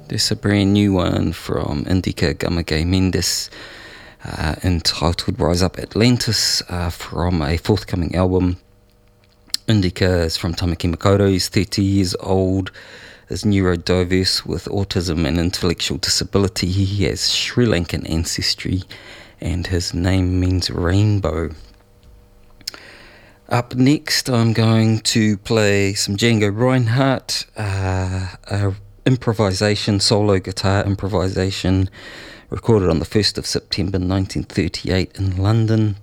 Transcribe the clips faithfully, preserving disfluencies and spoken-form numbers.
There's a brand new one from Indica Gamage Mendes uh, entitled Rise Up Atlantis uh, from a forthcoming album. Indica is from Tamaki Makaurau. He's thirty years old, is neurodiverse with autism and intellectual disability. He has Sri Lankan ancestry and his name means rainbow. Up next, I'm going to play some Django Reinhardt, uh, a improvisation, solo guitar improvisation, recorded on the first of September nineteen thirty-eight in London.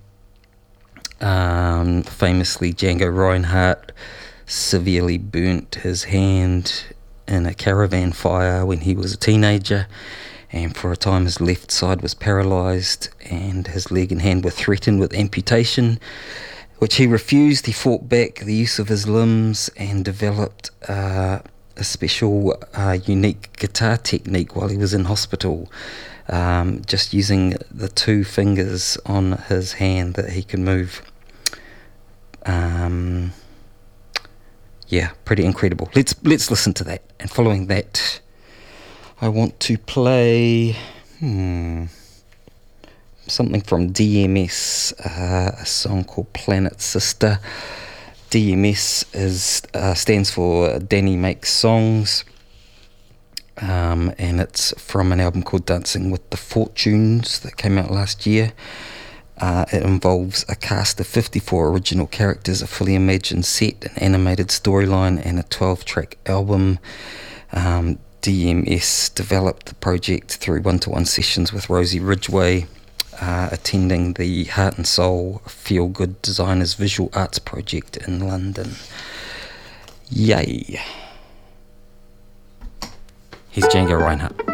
Um, famously, Django Reinhardt severely burnt his hand in a caravan fire when he was a teenager, and for a time his left side was paralysed and his leg and hand were threatened with amputation, which he refused. He fought back the use of his limbs and developed uh, a special, uh, unique guitar technique while he was in hospital, um, just using the two fingers on his hand that he could move. Um, yeah, pretty incredible. Let's let's listen to that. And following that, I want to play hmm, something from D M S, uh, a song called Planet Sister. D M S is uh, stands for Danny Makes Songs, um, and it's from an album called Dancing with the Fortunes that came out last year. Uh, it involves a cast of fifty-four original characters, a fully imagined set, an animated storyline, and a twelve-track album. Um, D M S developed the project through one-to-one sessions with Rosie Ridgway, uh, attending the Heart and Soul Feel Good Designers Visual Arts Project in London. Yay! Here's Django Reinhardt.